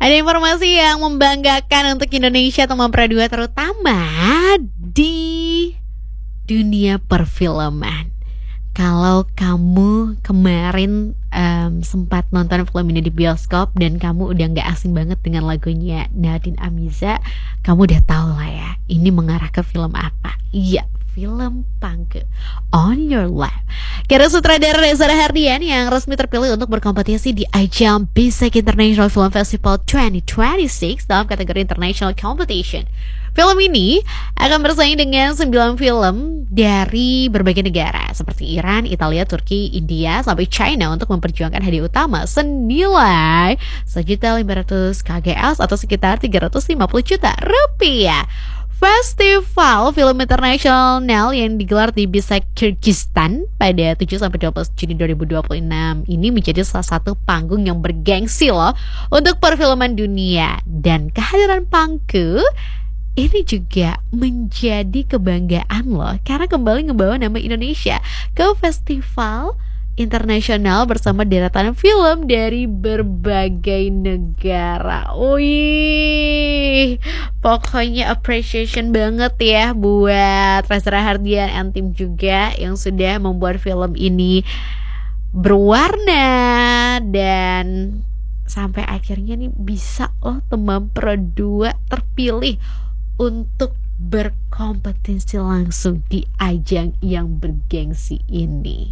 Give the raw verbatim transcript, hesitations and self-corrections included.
Ada informasi yang membanggakan untuk Indonesia teman Pradua, terutama di dunia perfilman. Kalau kamu kemarin um, sempat nonton film ini di bioskop dan kamu udah gak asing banget dengan lagunya Nadine Amiza, kamu udah tahu lah ya, ini mengarah ke film apa. Iya, film Pangke, On Your Left. Karena sutradara Reza Rahardian yang resmi terpilih untuk berkompetisi di ajang B S E C International Film Festival dua ribu dua puluh enam dalam kategori International Competition. Film ini akan bersaing dengan sembilan film dari berbagai negara seperti Iran, Italia, Turki, India, sampai China untuk memperjuangkan hadiah utama senilai sejuta lima ratus ribu rupiah atau sekitar tiga ratus lima puluh juta rupiah. Festival Film Internasional yang digelar di Bishkek, Kyrgyzstan pada tujuh sampai dua belas Juni dua ribu dua puluh enam ini menjadi salah satu panggung yang bergengsi loh untuk perfilman dunia. Dan kehadiran Pangke ini juga menjadi kebanggaan loh, karena kembali ngebawa nama Indonesia ke festival internasional bersama deretan film dari berbagai negara. Wih, pokoknya appreciation banget ya buat Reza Rahardian and tim juga yang sudah membuat film ini berwarna dan sampai akhirnya nih bisa loh teman Pradua terpilih untuk berkompetisi langsung di ajang yang bergengsi ini.